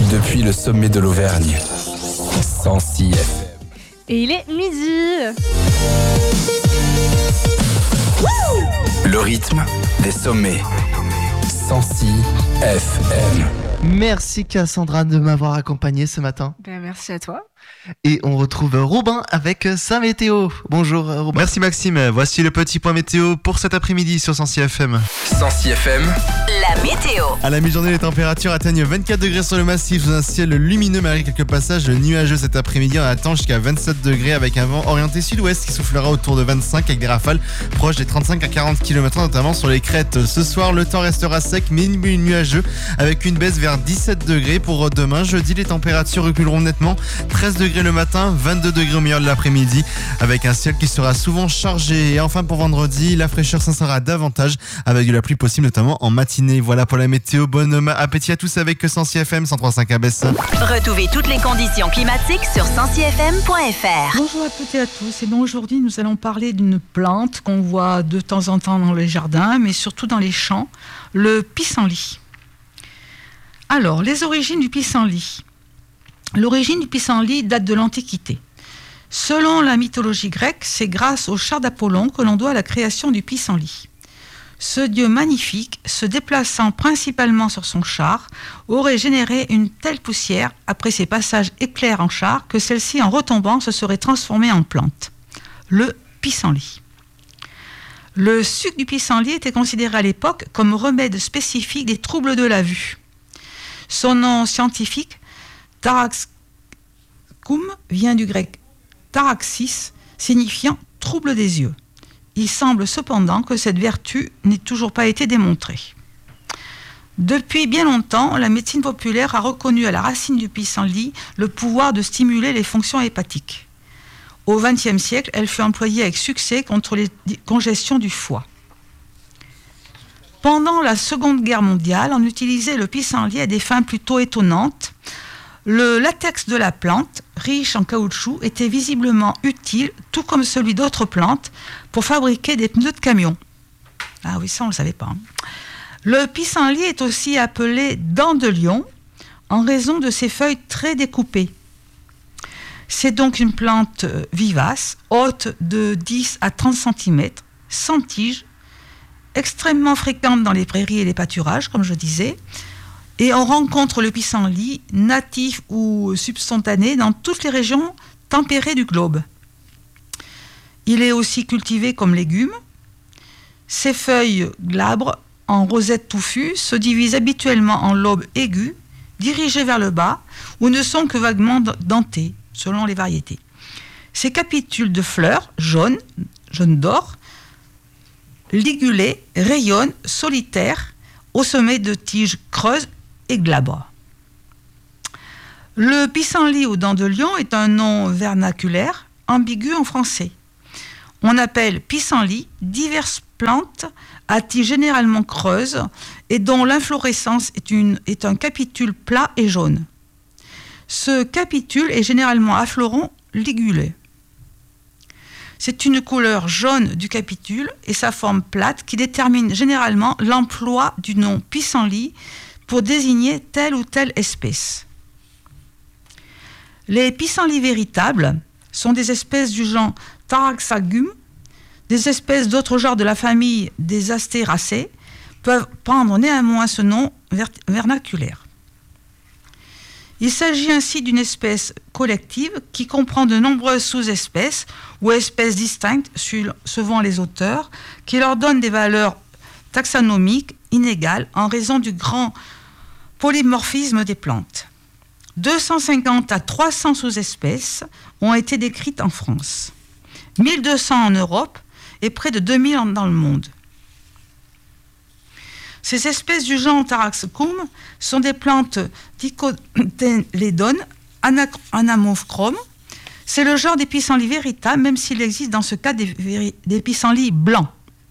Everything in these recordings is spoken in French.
Depuis le sommet de l'Auvergne. 106 FM. Et il est midi. Le rythme des sommets. 106 FM. Merci Cassandra de m'avoir accompagné ce matin. Merci à toi. Et on retrouve Robin avec sa météo. Bonjour Robin. Merci Maxime, voici le petit point météo pour cet après-midi sur 106 FM. 106 FM. La météo. À la mi-journée, les températures atteignent 24 degrés sur le massif sous un ciel lumineux malgré quelques passages nuageux cet après-midi. On attend jusqu'à 27 degrés avec un vent orienté sud-ouest qui soufflera autour de 25 avec des rafales proches des 35 à 40 km/h notamment sur les crêtes. Ce soir, le temps restera sec mais nuageux avec une baisse vers 17 degrés. Pour demain, jeudi, les températures reculeront nettement. 13 degrés le matin, 22 degrés au milieu de l'après-midi avec un ciel qui sera souvent chargé. Et enfin pour vendredi, la fraîcheur s'installera davantage avec de la pluie possible notamment en matinée. Voilà pour la météo, bon appétit à tous avec 106 FM 103.5 à Besse. Retrouvez toutes les conditions climatiques sur 106fm.fr. Bonjour à toutes et à tous. Et donc aujourd'hui nous allons parler d'une plante qu'on voit de temps en temps dans les jardins mais surtout dans les champs, le pissenlit. Alors les origines du pissenlit. L'origine du pissenlit date de l'Antiquité. Selon la mythologie grecque, c'est grâce au char d'Apollon que l'on doit la création du pissenlit. Ce dieu magnifique, se déplaçant principalement sur son char, aurait généré une telle poussière après ses passages éclairs en char que celle-ci, en retombant, se serait transformée en plante. Le pissenlit. Le suc du pissenlit était considéré à l'époque comme remède spécifique des troubles de la vue. Son nom scientifique, Taraxacum, vient du grec taraxis, signifiant trouble des yeux. Il semble cependant que cette vertu n'ait toujours pas été démontrée. Depuis bien longtemps, la médecine populaire a reconnu à la racine du pissenlit le pouvoir de stimuler les fonctions hépatiques. Au XXe siècle, elle fut employée avec succès contre les congestions du foie. Pendant la Seconde Guerre mondiale, on utilisait le pissenlit à des fins plutôt étonnantes. Le latex de la plante, riche en caoutchouc, était visiblement utile, tout comme celui d'autres plantes, pour fabriquer des pneus de camion. Ah oui, ça on ne le savait pas. Le pissenlit est aussi appelé dent de lion, en raison de ses feuilles très découpées. C'est donc une plante vivace, haute de 10 à 30 cm, sans tige, extrêmement fréquente dans les prairies et les pâturages, comme je disais. Et on rencontre le pissenlit, natif ou subspontané, dans toutes les régions tempérées du globe. Il est aussi cultivé comme légume. Ses feuilles glabres, en rosette touffue, se divisent habituellement en lobes aigus, dirigés vers le bas, ou ne sont que vaguement dentés, selon les variétés. Ces capitules de fleurs, jaune d'or, ligulées, rayonnent, solitaires, au sommet de tiges creuses et glabres. Le pissenlit aux dents de lion est un nom vernaculaire, ambigu en français. On appelle pissenlit diverses plantes à tiges généralement creuses et dont l'inflorescence est un capitule plat et jaune. Ce capitule est généralement affleurant ligulé. C'est une couleur jaune du capitule et sa forme plate qui détermine généralement l'emploi du nom pissenlit pour désigner telle ou telle espèce. Les pissenlits véritables sont des espèces du genre Taraxacum. Des espèces d'autres genres de la famille des Astéracées peuvent prendre néanmoins ce nom vernaculaire. Il s'agit ainsi d'une espèce collective qui comprend de nombreuses sous-espèces ou espèces distinctes suivant les auteurs, qui leur donnent des valeurs taxonomiques inégales en raison du grand polymorphisme des plantes. 250 à 300 sous-espèces ont été décrites en France, 1200 en Europe et près de 2000 dans le monde. Ces espèces du genre Taraxacum sont des plantes dicotylédones, anamophromes. C'est le genre des pissenlits véritables, même s'il existe dans ce cas des pissenlits blancs.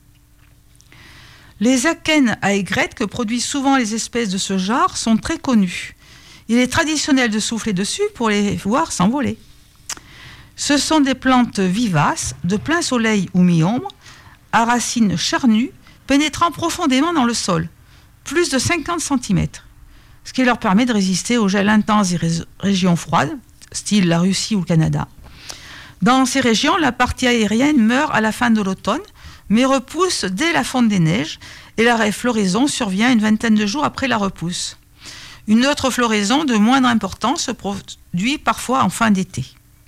Les akènes à aigrettes que produisent souvent les espèces de ce genre sont très connues. Il est traditionnel de souffler dessus pour les voir s'envoler. Ce sont des plantes vivaces, de plein soleil ou mi-ombre, à racines charnues, pénétrant profondément dans le sol, plus de 50 cm. ce qui leur permet de résister aux gels intenses des régions froides, style la Russie ou le Canada. Dans ces régions, la partie aérienne meurt à la fin de l'automne, mais repousse dès la fonte des neiges, et la floraison survient une vingtaine de jours après la repousse. Une autre floraison de moindre importance se produit parfois en fin d'été.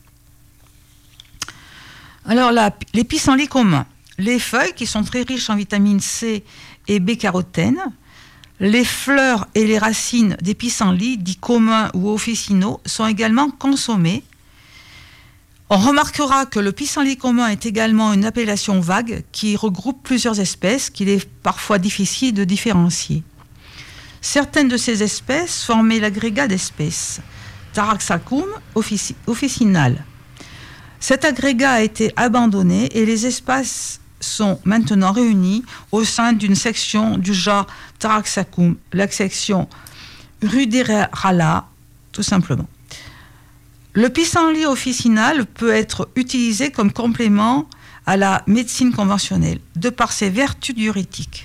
Alors les pissenlits communs, les feuilles qui sont très riches en vitamine C et B-carotène, les fleurs et les racines des pissenlits, dits communs ou officinaux, sont également consommés. On remarquera que le pissenlit commun est également une appellation vague qui regroupe plusieurs espèces qu'il est parfois difficile de différencier. Certaines de ces espèces formaient l'agrégat d'espèces, Taraxacum officinal. Cet agrégat a été abandonné et les espèces sont maintenant réunies au sein d'une section du genre Taraxacum, la section Ruderala, tout simplement. Le pissenlit officinal peut être utilisé comme complément à la médecine conventionnelle, de par ses vertus diurétiques.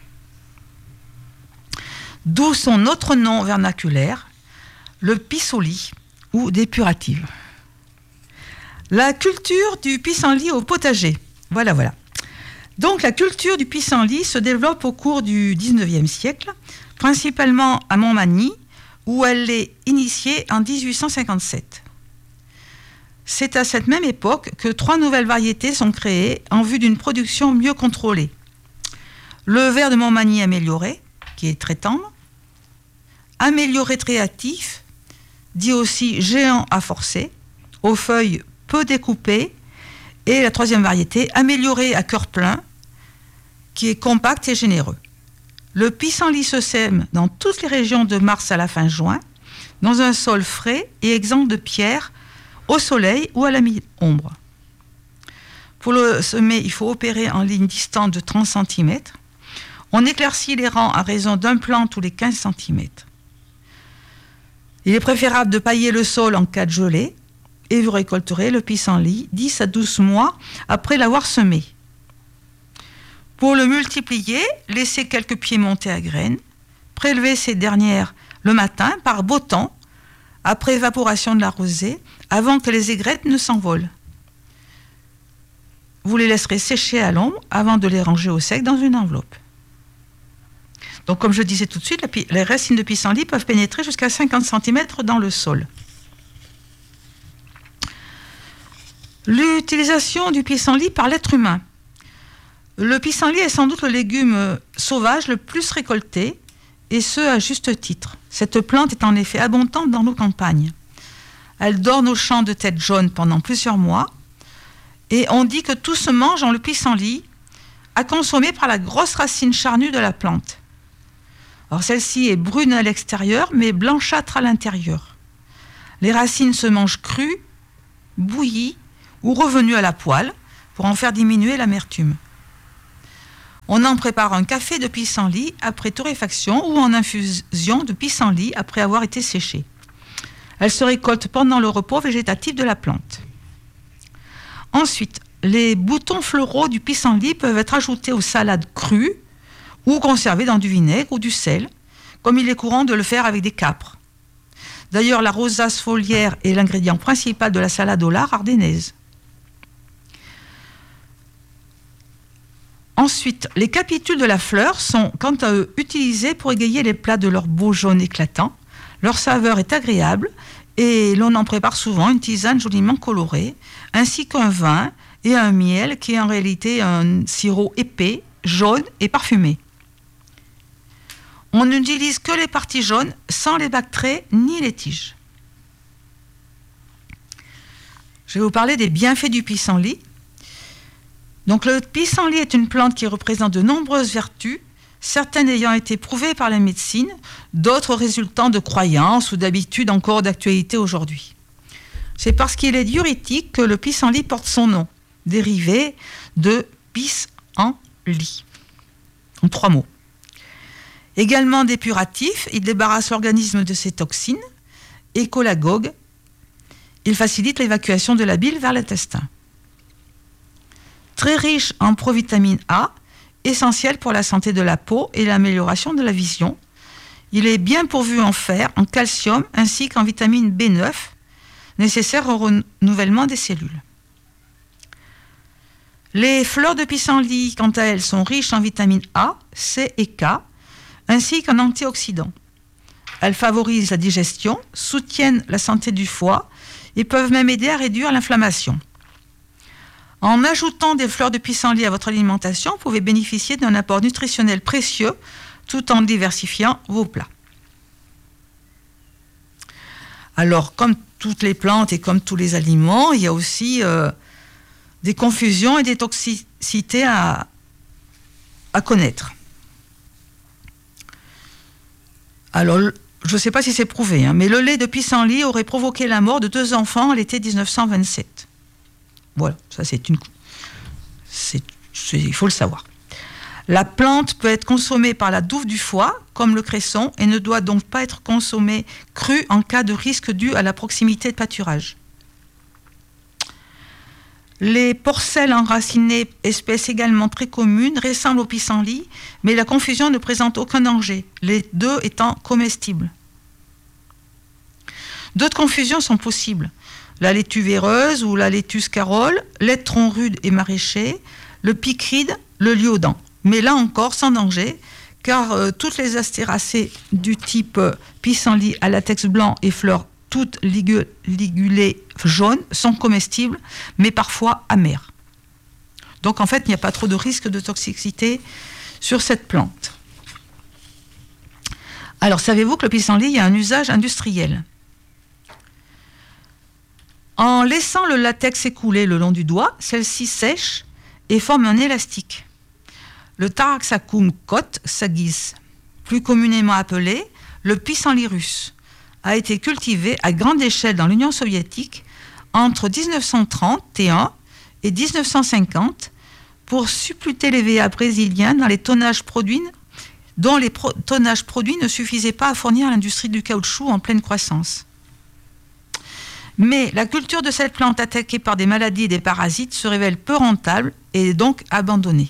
D'où son autre nom vernaculaire, le pissenlit ou dépuratif. La culture du pissenlit au potager. Voilà. Donc la culture du pissenlit se développe au cours du XIXe siècle, principalement à Montmagny, où elle est initiée en 1857. C'est à cette même époque que 3 nouvelles variétés sont créées en vue d'une production mieux contrôlée. Le ver de Montmagny amélioré, qui est très tendre, amélioré tréatif, dit aussi géant à forcer, aux feuilles peu découpées, et la 3e variété, amélioré à cœur plein, qui est compact et généreux. Le pissenlit se sème dans toutes les régions de mars à la fin juin, dans un sol frais et exempt de pierres, au soleil ou à la mi-ombre. Pour le semer, il faut opérer en ligne distante de 30 cm. On éclaircit les rangs à raison d'un plant tous les 15 cm. Il est préférable de pailler le sol en cas de gelée et vous récolterez le pissenlit 10 à 12 mois après l'avoir semé. Pour le multiplier, laissez quelques pieds monter à graines, prélevez ces dernières le matin par beau temps, après évaporation de la rosée, avant que les aigrettes ne s'envolent. Vous les laisserez sécher à l'ombre avant de les ranger au sec dans une enveloppe. Donc, comme je disais tout de suite, les racines de pissenlit peuvent pénétrer jusqu'à 50 cm dans le sol. L'utilisation du pissenlit par l'être humain. Le pissenlit est sans doute le légume sauvage le plus récolté, et ce à juste titre. Cette plante est en effet abondante dans nos campagnes. Elle dort nos champs de tête jaune pendant plusieurs mois, et on dit que tout se mange dans le pissenlit, à consommer par la grosse racine charnue de la plante. Alors celle-ci est brune à l'extérieur, mais blanchâtre à l'intérieur. Les racines se mangent crues, bouillies ou revenues à la poêle pour en faire diminuer l'amertume. On en prépare un café de pissenlit après torréfaction ou en infusion de pissenlit après avoir été séché. Elle se récolte pendant le repos végétatif de la plante. Ensuite, les boutons floraux du pissenlit peuvent être ajoutés aux salades crues ou conservés dans du vinaigre ou du sel, comme il est courant de le faire avec des capres. D'ailleurs, la rosace foliaire est l'ingrédient principal de la salade au lard ardennaise. Ensuite, les capitules de la fleur sont, quant à eux, utilisés pour égayer les plats de leur beau jaune éclatant. Leur saveur est agréable et l'on en prépare souvent une tisane joliment colorée, ainsi qu'un vin et un miel qui est en réalité un sirop épais, jaune et parfumé. On n'utilise que les parties jaunes sans les bactrés ni les tiges. Je vais vous parler des bienfaits du pissenlit. Donc le pissenlit est une plante qui représente de nombreuses vertus, certaines ayant été prouvées par la médecine, d'autres résultant de croyances ou d'habitudes encore d'actualité aujourd'hui. C'est parce qu'il est diurétique que le pissenlit porte son nom, dérivé de pis-en-lit, en 3 mots. Également dépuratif, il débarrasse l'organisme de ses toxines, et cholagogue, il facilite l'évacuation de la bile vers l'intestin. Très riche en provitamine A, essentielle pour la santé de la peau et l'amélioration de la vision. Il est bien pourvu en fer, en calcium ainsi qu'en vitamine B9, nécessaire au renouvellement des cellules. Les fleurs de pissenlit, quant à elles, sont riches en vitamines A, C et K, ainsi qu'en antioxydants. Elles favorisent la digestion, soutiennent la santé du foie et peuvent même aider à réduire l'inflammation. En ajoutant des fleurs de pissenlit à votre alimentation, vous pouvez bénéficier d'un apport nutritionnel précieux tout en diversifiant vos plats. Alors, comme toutes les plantes et comme tous les aliments, il y a aussi des confusions et des toxicités à connaître. Alors, je ne sais pas si c'est prouvé, mais le lait de pissenlit aurait provoqué la mort de 2 enfants à l'été 1927. Voilà, ça il faut le savoir. La plante peut être consommée par la douve du foie, comme le cresson, et ne doit donc pas être consommée crue en cas de risque dû à la proximité de pâturage. Les porcelles enracinées, espèce également très commune, ressemblent au pissenlit, mais la confusion ne présente aucun danger, les deux étant comestibles. D'autres confusions sont possibles. La laitue véreuse ou la laitue scarole, l'étron rude et maraîcher, le picride, le liodon. Mais là encore, sans danger, car toutes les astéracées du type pissenlit à latex blanc et fleurs toutes ligulées jaunes sont comestibles, mais parfois amères. Donc en fait, il n'y a pas trop de risque de toxicité sur cette plante. Alors, savez-vous que le pissenlit a un usage industriel ? En laissant le latex s'écouler le long du doigt, celle-ci sèche et forme un élastique. Le Taraxacum cotte saguis, plus communément appelé le pissenlit russe, a été cultivé à grande échelle dans l'Union soviétique entre 1931 et 1950 pour suppléter les VA brésiliens dont les tonnages produits ne suffisaient pas à fournir à l'industrie du caoutchouc en pleine croissance. Mais la culture de cette plante attaquée par des maladies et des parasites se révèle peu rentable et est donc abandonnée.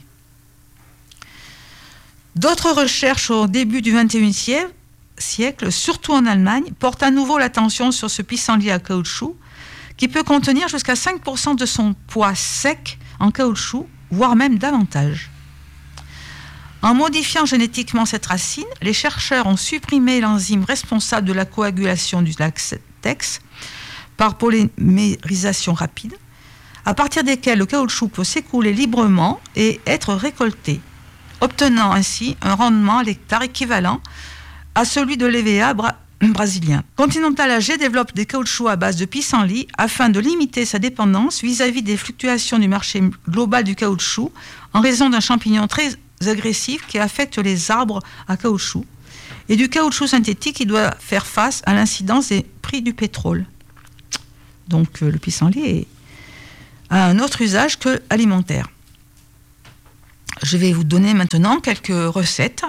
D'autres recherches au début du XXIe siècle, surtout en Allemagne, portent à nouveau l'attention sur ce pissenlit à caoutchouc qui peut contenir jusqu'à 5% de son poids sec en caoutchouc, voire même davantage. En modifiant génétiquement cette racine, les chercheurs ont supprimé l'enzyme responsable de la coagulation du latex par polymérisation rapide, à partir desquels le caoutchouc peut s'écouler librement et être récolté, obtenant ainsi un rendement à l'hectare équivalent à celui de l'EVA brésilien. Continental AG développe des caoutchoucs à base de pissenlit afin de limiter sa dépendance vis-à-vis des fluctuations du marché global du caoutchouc en raison d'un champignon très agressif qui affecte les arbres à caoutchouc et du caoutchouc synthétique qui doit faire face à l'incidence des prix du pétrole. Donc le pissenlit a un autre usage que alimentaire. Je vais vous donner maintenant quelques recettes.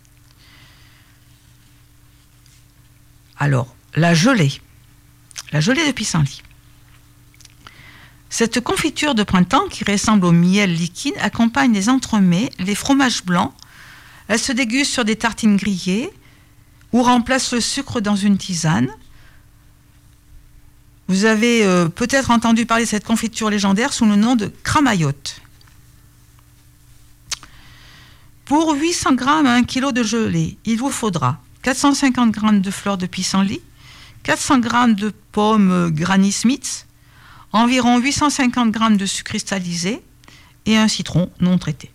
Alors, la gelée de pissenlit. Cette confiture de printemps qui ressemble au miel liquide accompagne les entremets, les fromages blancs. Elle se déguste sur des tartines grillées ou remplace le sucre dans une tisane. Vous avez peut-être entendu parler de cette confiture légendaire sous le nom de cramaillotte. Pour 800 g à 1 kg de gelée, il vous faudra 450 g de fleurs de pissenlit, 400 g de pommes Granny Smith, environ 850 g de sucre cristallisé et un citron non traité.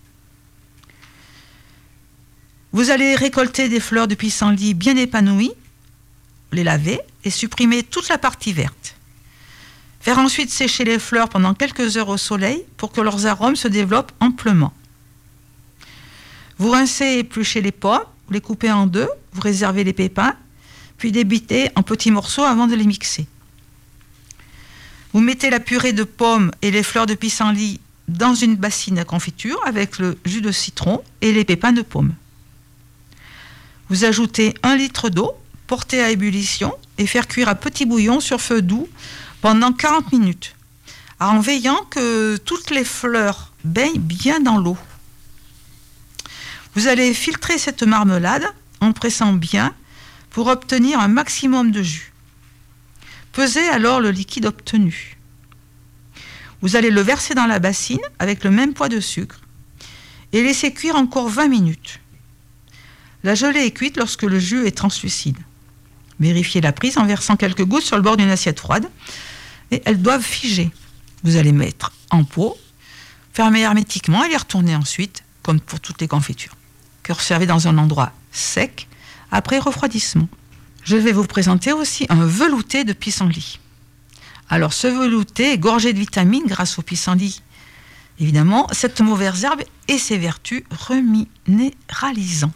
Vous allez récolter des fleurs de pissenlit bien épanouies, les laver et supprimer toute la partie verte. Faire ensuite sécher les fleurs pendant quelques heures au soleil pour que leurs arômes se développent amplement. Vous rincez et épluchez les pommes, vous les coupez en deux, vous réservez les pépins, puis débitez en petits morceaux avant de les mixer. Vous mettez la purée de pommes et les fleurs de pissenlit dans une bassine à confiture avec le jus de citron et les pépins de pommes. Vous ajoutez 1 litre d'eau, porter à ébullition et faire cuire à petit bouillon sur feu doux pendant 40 minutes, en veillant que toutes les fleurs baignent bien dans l'eau. Vous allez filtrer cette marmelade en pressant bien pour obtenir un maximum de jus. Pesez alors le liquide obtenu. Vous allez le verser dans la bassine avec le même poids de sucre et laisser cuire encore 20 minutes. La gelée est cuite lorsque le jus est translucide. Vérifiez la prise en versant quelques gouttes sur le bord d'une assiette froide et elles doivent figer. Vous allez mettre en pot, fermer hermétiquement et les retourner ensuite, comme pour toutes les confitures. Conservez dans un endroit sec après refroidissement. Je vais vous présenter aussi un velouté de pissenlit. Alors ce velouté est gorgé de vitamines grâce au pissenlit. Évidemment, cette mauvaise herbe et ses vertus reminéralisant.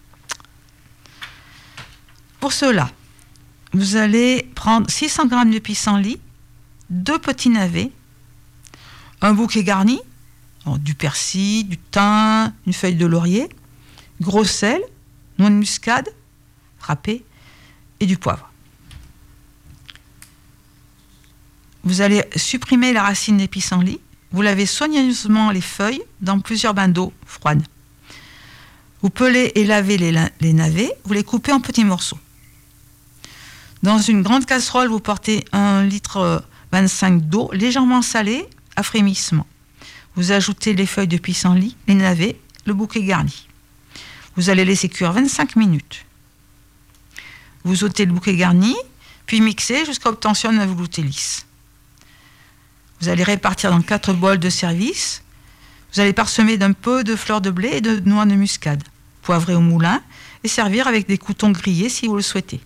Pour cela, vous allez prendre 600 g de pissenlit, 2 petits navets, un bouquet garni, du persil, du thym, une feuille de laurier, gros sel, noix de muscade, râpée et du poivre. Vous allez supprimer la racine des pissenlits. Vous lavez soigneusement les feuilles dans plusieurs bains d'eau froide. Vous pelez et lavez les navets. Vous les coupez en petits morceaux. Dans une grande casserole, vous portez 1,25 litre d'eau légèrement salée à frémissement. Vous ajoutez les feuilles de pissenlit, les navets, le bouquet garni. Vous allez laisser cuire 25 minutes. Vous ôtez le bouquet garni, puis mixez jusqu'à obtention d'un velouté lisse. Vous allez répartir dans 4 bols de service. Vous allez parsemer d'un peu de fleurs de blé et de noix de muscade, poivrer au moulin et servir avec des croûtons grillés si vous le souhaitez.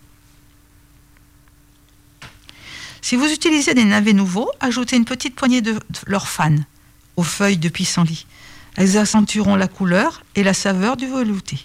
Si vous utilisez des navets nouveaux, ajoutez une petite poignée de leur fan aux feuilles de pissenlit. Elles accentueront la couleur et la saveur du velouté.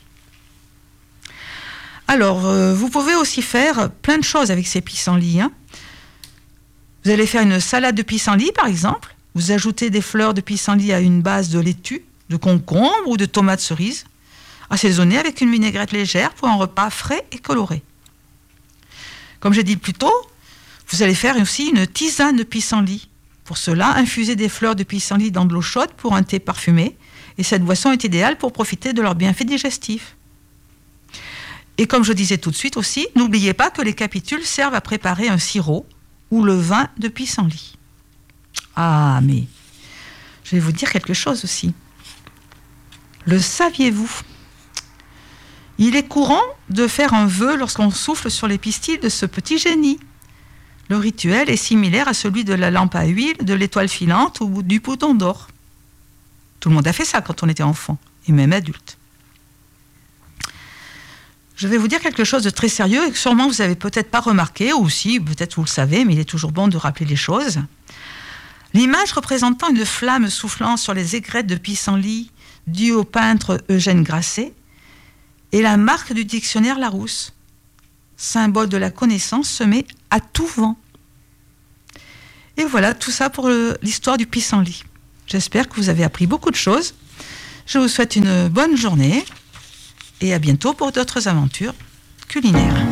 Alors, vous pouvez aussi faire plein de choses avec ces pissenlits. Vous allez faire une salade de pissenlit, par exemple. Vous ajoutez des fleurs de pissenlit à une base de laitue, de concombre ou de tomates cerises, assaisonnées avec une vinaigrette légère pour un repas frais et coloré. Comme j'ai dit plus tôt, vous allez faire aussi une tisane de pissenlit. Pour cela, infusez des fleurs de pissenlit dans de l'eau chaude pour un thé parfumé. Et cette boisson est idéale pour profiter de leurs bienfaits digestifs. Et comme je disais tout de suite aussi, n'oubliez pas que les capitules servent à préparer un sirop ou le vin de pissenlit. Ah, mais je vais vous dire quelque chose aussi. Le saviez-vous ? Il est courant de faire un vœu lorsqu'on souffle sur les pistils de ce petit génie. Le rituel est similaire à celui de la lampe à huile, de l'étoile filante ou du bouton d'or. Tout le monde a fait ça quand on était enfant, et même adulte. Je vais vous dire quelque chose de très sérieux et que sûrement vous n'avez peut-être pas remarqué, ou si, peut-être vous le savez, mais il est toujours bon de rappeler les choses. L'image représentant une flamme soufflant sur les aigrettes de pissenlit due au peintre Eugène Grasset est la marque du dictionnaire Larousse, symbole de la connaissance semée à tout vent. Et voilà, tout ça pour l'histoire du pissenlit. J'espère que vous avez appris beaucoup de choses. Je vous souhaite une bonne journée et à bientôt pour d'autres aventures culinaires.